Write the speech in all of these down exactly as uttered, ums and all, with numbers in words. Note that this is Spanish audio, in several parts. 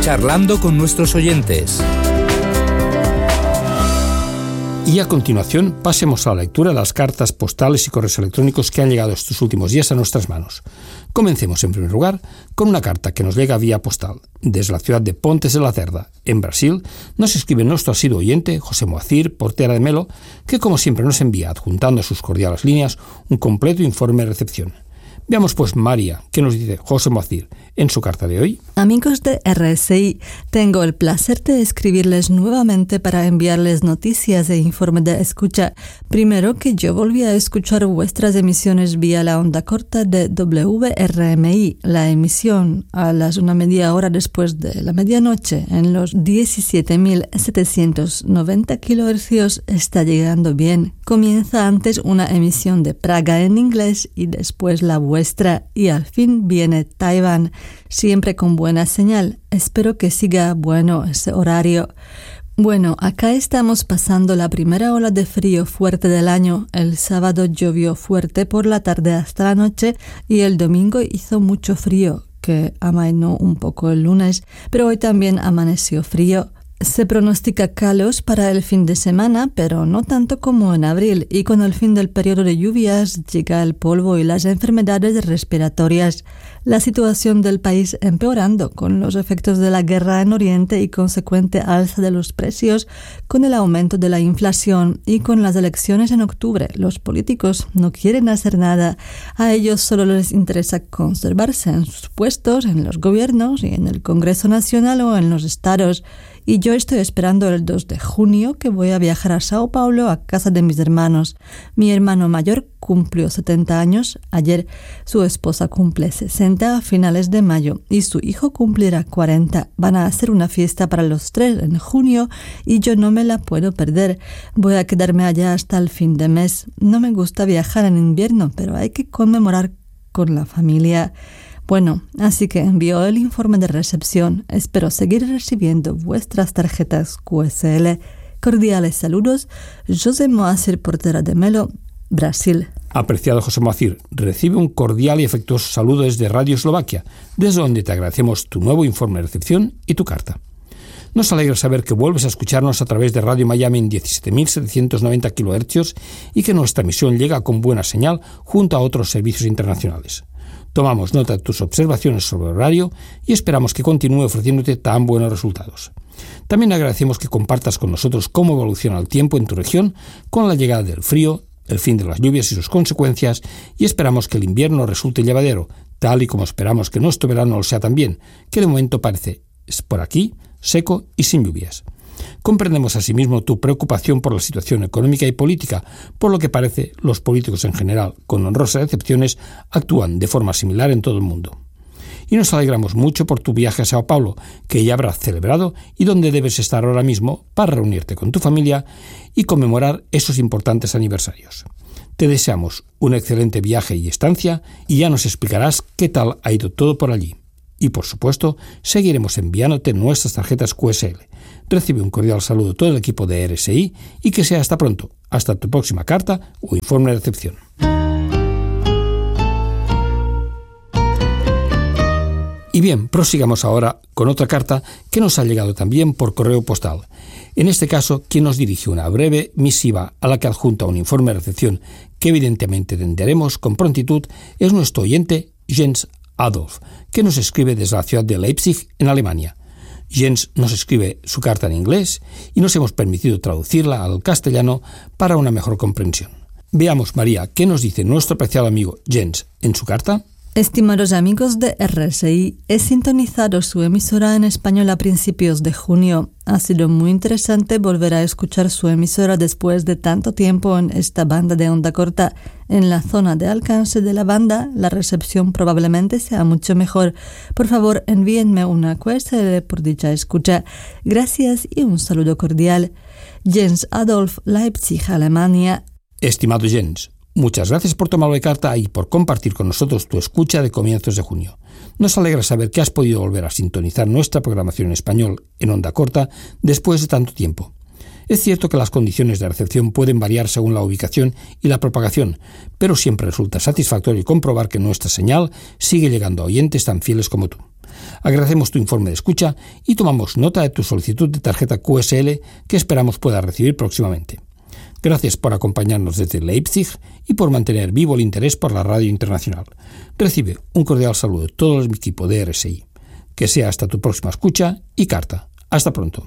charlando con nuestros oyentes. Y a continuación pasemos a la lectura de las cartas postales y correos electrónicos que han llegado estos últimos días a nuestras manos. Comencemos en primer lugar con una carta que nos llega vía postal. Desde la ciudad de Pontes de la Cerda, en Brasil, nos escribe nuestro asiduo oyente, José Moacir Portera de Melo, que como siempre nos envía, adjuntando a sus cordiales líneas, un completo informe de recepción. Veamos pues, María, ¿qué nos dice José Moacir en su carta de hoy? Amigos de R S I, tengo el placer de escribirles nuevamente para enviarles noticias e informe de escucha. Primero, que yo volví a escuchar vuestras emisiones vía la onda corta de W R M I. La emisión a las una media hora después de la medianoche en los diecisiete mil setecientos noventa kilohercios está llegando bien. Comienza antes una emisión de Praga en inglés y después la vuestra, y al fin viene Taiwán, siempre con buena señal. Espero que siga bueno ese horario. Bueno, acá estamos pasando la primera ola de frío fuerte del año. El sábado llovió fuerte por la tarde hasta la noche y el domingo hizo mucho frío, que amainó un poco el lunes, pero hoy también amaneció frío. Se pronostica calos para el fin de semana, pero no tanto como en abril, y con el fin del periodo de lluvias llega el polvo y las enfermedades respiratorias. La situación del país empeorando con los efectos de la guerra en Oriente y consecuente alza de los precios, con el aumento de la inflación y con las elecciones en octubre. Los políticos no quieren hacer nada. A ellos solo les interesa conservarse en sus puestos, en los gobiernos y en el Congreso Nacional o en los estados. Y yo estoy esperando el dos de junio, que voy a viajar a Sao Paulo a casa de mis hermanos. Mi hermano mayor cumplió setenta años ayer, su esposa cumple sesenta a finales de mayo y su hijo cumplirá cuarenta. Van a hacer una fiesta para los tres en junio y yo no me la puedo perder. Voy a quedarme allá hasta el fin de mes. No me gusta viajar en invierno, pero hay que conmemorar con la familia. Bueno, así que envío el informe de recepción. Espero seguir recibiendo vuestras tarjetas Q S L. Cordiales saludos, José Moacir Portera de Melo, Brasil. Apreciado José Moacir, recibe un cordial y afectuoso saludo desde Radio Eslovaquia, desde donde te agradecemos tu nuevo informe de recepción y tu carta. Nos alegra saber que vuelves a escucharnos a través de Radio Miami en diecisiete mil setecientos noventa kilohercios y que nuestra emisión llega con buena señal junto a otros servicios internacionales. Tomamos nota de tus observaciones sobre el horario y esperamos que continúe ofreciéndote tan buenos resultados. También agradecemos que compartas con nosotros cómo evoluciona el tiempo en tu región con la llegada del frío, el fin de las lluvias y sus consecuencias, y esperamos que el invierno resulte llevadero, tal y como esperamos que nuestro verano lo sea también, que de momento parece, por aquí, seco y sin lluvias. Comprendemos asimismo tu preocupación por la situación económica y política, por lo que parece los políticos en general, con honrosas excepciones, actúan de forma similar en todo el mundo. Y nos alegramos mucho por tu viaje a Sao Paulo, que ya habrás celebrado y donde debes estar ahora mismo para reunirte con tu familia y conmemorar esos importantes aniversarios. Te deseamos un excelente viaje y estancia y ya nos explicarás qué tal ha ido todo por allí. Y por supuesto, seguiremos enviándote nuestras tarjetas Q S L. Recibe un cordial saludo de todo el equipo de R S I y que sea hasta pronto. Hasta tu próxima carta o informe de recepción. Y bien, prosigamos ahora con otra carta que nos ha llegado también por correo postal. En este caso, quien nos dirige una breve misiva a la que adjunta un informe de recepción que evidentemente atenderemos con prontitud es nuestro oyente Jens Adolf, que nos escribe desde la ciudad de Leipzig, en Alemania. Jens nos escribe su carta en inglés y nos hemos permitido traducirla al castellano para una mejor comprensión. Veamos, María, qué nos dice nuestro apreciado amigo Jens en su carta. Estimados amigos de R S I, he sintonizado su emisora en español a principios de junio. Ha sido muy interesante volver a escuchar su emisora después de tanto tiempo en esta banda de onda corta. En la zona de alcance de la banda, la recepción probablemente sea mucho mejor. Por favor, envíenme una Q S L por dicha escucha. Gracias y un saludo cordial. Jens Adolf, Leipzig, Alemania. Estimado Jens, muchas gracias por tomar la carta y por compartir con nosotros tu escucha de comienzos de junio. Nos alegra saber que has podido volver a sintonizar nuestra programación en español en onda corta después de tanto tiempo. Es cierto que las condiciones de recepción pueden variar según la ubicación y la propagación, pero siempre resulta satisfactorio comprobar que nuestra señal sigue llegando a oyentes tan fieles como tú. Agradecemos tu informe de escucha y tomamos nota de tu solicitud de tarjeta Q S L que esperamos puedas recibir próximamente. Gracias por acompañarnos desde Leipzig y por mantener vivo el interés por la radio internacional. Recibe un cordial saludo de todo el equipo de R S I. Que sea hasta tu próxima escucha y carta. Hasta pronto.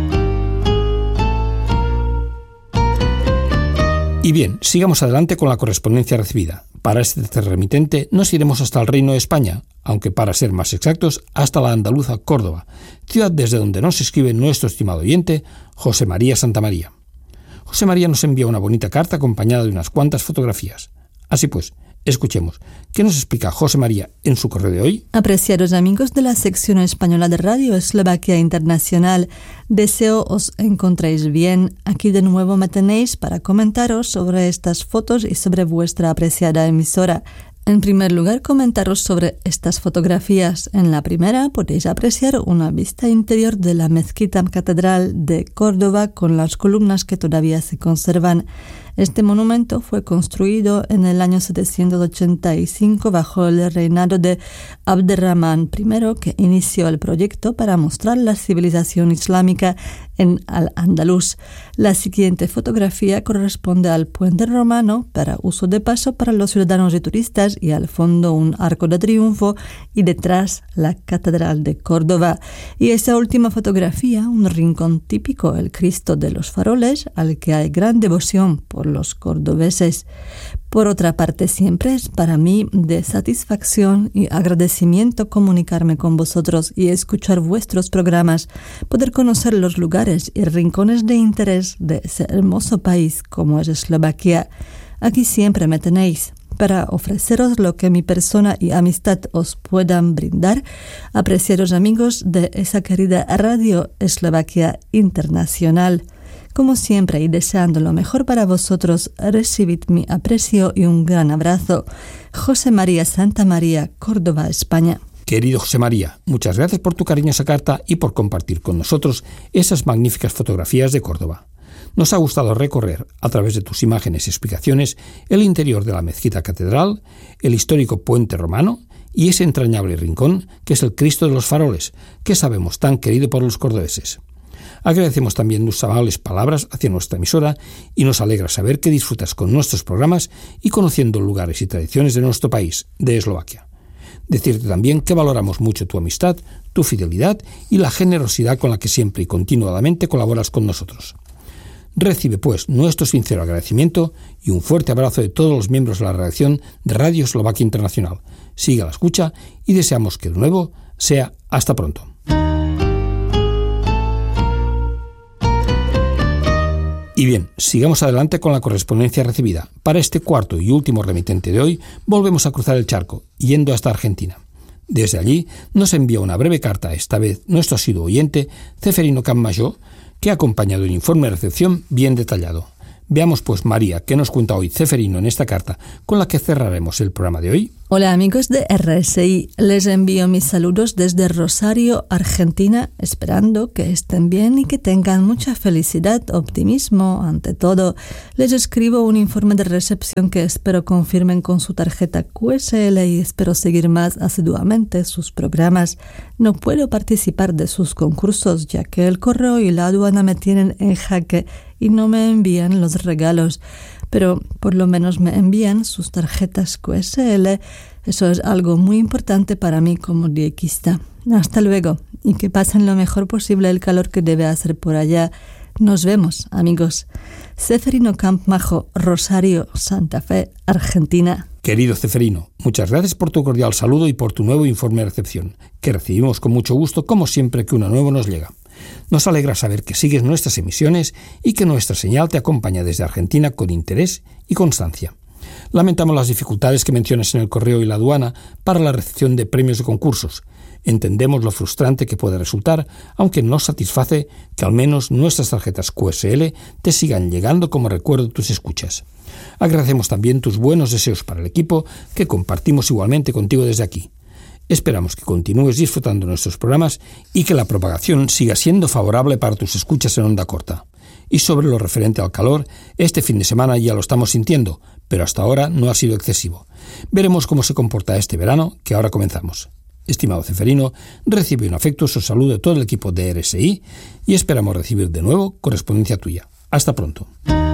Y bien, sigamos adelante con la correspondencia recibida. Para este tercer remitente nos iremos hasta el Reino de España, aunque para ser más exactos, hasta la andaluza Córdoba, ciudad desde donde nos escribe nuestro estimado oyente, José María Santamaría. José María nos envía una bonita carta acompañada de unas cuantas fotografías. Así pues, escuchemos. ¿Qué nos explica José María en su correo de hoy? Apreciados amigos de la sección española de Radio Eslovaquia Internacional, deseo os encontréis bien. Aquí de nuevo me tenéis para comentaros sobre estas fotos y sobre vuestra apreciada emisora. En primer lugar, comentaros sobre estas fotografías. En la primera podéis apreciar una vista interior de la mezquita catedral de Córdoba con las columnas que todavía se conservan. Este monumento fue construido en el año setecientos ochenta y cinco bajo el reinado de Abderramán primero, que inició el proyecto para mostrar la civilización islámica en Al-Ándalus. La siguiente fotografía corresponde al puente romano para uso de paso para los ciudadanos y turistas y al fondo un arco de triunfo y detrás la catedral de Córdoba. Y esa última fotografía, un rincón típico, el Cristo de los Faroles, al que hay gran devoción por los cordobeses. Por otra parte, siempre es para mí de satisfacción y agradecimiento comunicarme con vosotros y escuchar vuestros programas, poder conocer los lugares y rincones de interés de ese hermoso país como es Eslovaquia. Aquí siempre me tenéis para ofreceros lo que mi persona y amistad os puedan brindar, apreciados amigos de esa querida Radio Eslovaquia Internacional. Como siempre y deseando lo mejor para vosotros, recibid mi aprecio y un gran abrazo. José María Santamaría, Córdoba, España. Querido José María, muchas gracias por tu cariñosa carta y por compartir con nosotros esas magníficas fotografías de Córdoba. Nos ha gustado recorrer, a través de tus imágenes y explicaciones, el interior de la mezquita catedral, el histórico puente romano y ese entrañable rincón que es el Cristo de los Faroles, que sabemos tan querido por los cordobeses. Agradecemos también tus amables palabras hacia nuestra emisora y nos alegra saber que disfrutas con nuestros programas y conociendo lugares y tradiciones de nuestro país, de Eslovaquia. Decirte también que valoramos mucho tu amistad, tu fidelidad y la generosidad con la que siempre y continuadamente colaboras con nosotros. Recibe, pues, nuestro sincero agradecimiento y un fuerte abrazo de todos los miembros de la redacción de Radio Eslovaquia Internacional. Sigue a la escucha y deseamos que de nuevo sea hasta pronto. Y bien, sigamos adelante con la correspondencia recibida. Para este cuarto y último remitente de hoy, volvemos a cruzar el charco, yendo hasta Argentina. Desde allí nos envía una breve carta, esta vez nuestro asiduo oyente, Ceferino Campmayor, que ha acompañado un informe de recepción bien detallado. Veamos pues, María, qué nos cuenta hoy Ceferino en esta carta, con la que cerraremos el programa de hoy. Hola amigos de R S I, les envío mis saludos desde Rosario, Argentina, esperando que estén bien y que tengan mucha felicidad, optimismo, ante todo. Les escribo un informe de recepción que espero confirmen con su tarjeta Q S L y espero seguir más asiduamente sus programas. No puedo participar de sus concursos ya que el correo y la aduana me tienen en jaque y no me envían los regalos, pero por lo menos me envían sus tarjetas Q S L. Eso es algo muy importante para mí como diekista. Hasta luego y que pasen lo mejor posible el calor que debe hacer por allá. Nos vemos, amigos. Ceferino Campmajo, Rosario, Santa Fe, Argentina. Querido Ceferino, muchas gracias por tu cordial saludo y por tu nuevo informe de recepción, que recibimos con mucho gusto como siempre que uno nuevo nos llega. Nos alegra saber que sigues nuestras emisiones y que nuestra señal te acompaña desde Argentina con interés y constancia. Lamentamos las dificultades que mencionas en el correo y la aduana para la recepción de premios de concursos. Entendemos lo frustrante que puede resultar, aunque nos satisface que al menos nuestras tarjetas Q S L te sigan llegando como recuerdo de tus escuchas. Agradecemos también tus buenos deseos para el equipo que compartimos igualmente contigo desde aquí. Esperamos que continúes disfrutando nuestros programas y que la propagación siga siendo favorable para tus escuchas en onda corta. Y sobre lo referente al calor, este fin de semana ya lo estamos sintiendo, pero hasta ahora no ha sido excesivo. Veremos cómo se comporta este verano que ahora comenzamos. Estimado Ceferino, recibe un afectuoso saludo de todo el equipo de R S I y esperamos recibir de nuevo correspondencia tuya. Hasta pronto.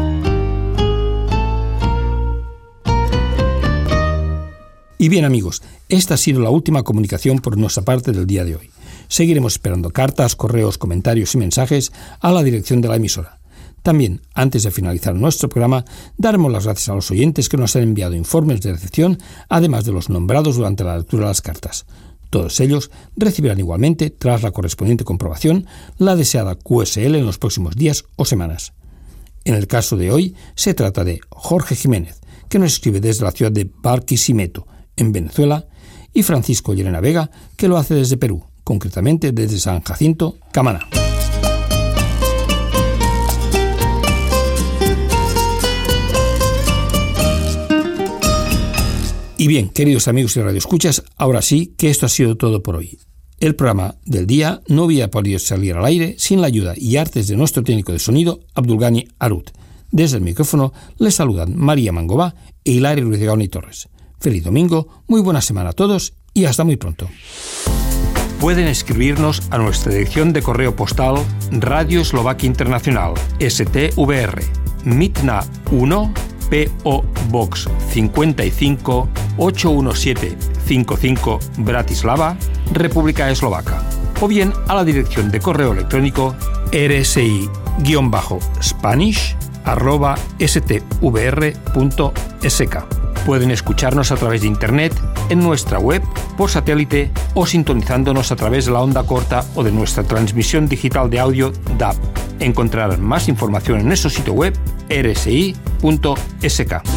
Y bien amigos, esta ha sido la última comunicación por nuestra parte del día de hoy. Seguiremos esperando cartas, correos, comentarios y mensajes a la dirección de la emisora. También, antes de finalizar nuestro programa, daremos las gracias a los oyentes que nos han enviado informes de recepción, además de los nombrados durante la lectura de las cartas. Todos ellos recibirán igualmente, tras la correspondiente comprobación, la deseada Q S L en los próximos días o semanas. En el caso de hoy, se trata de Jorge Jiménez, que nos escribe desde la ciudad de Barquisimeto, en Venezuela, y Francisco Llerena Vega, que lo hace desde Perú, concretamente desde San Jacinto, Camaná. Y bien, queridos amigos y radioescuchas, ahora sí que esto ha sido todo por hoy. El programa del día no había podido salir al aire sin la ayuda y artes de nuestro técnico de sonido, Abdulgani Arut. Desde el micrófono les saludan María Mangova e Hilario Ruiz de Gaoni Torres. Feliz domingo, muy buena semana a todos y hasta muy pronto. Pueden escribirnos a nuestra dirección de correo postal Radio Eslovaquia Internacional, S T V R, Mitna uno, P O Box cincuenta y cinco, ocho uno siete cinco cinco, Bratislava, República Eslovaca, o bien a la dirección de correo electrónico rsi-spanish arroba stvr punto s k. Pueden escucharnos a través de Internet, en nuestra web, por satélite o sintonizándonos a través de la onda corta o de nuestra transmisión digital de audio D A B. Encontrarán más información en nuestro sitio web r s i punto s k.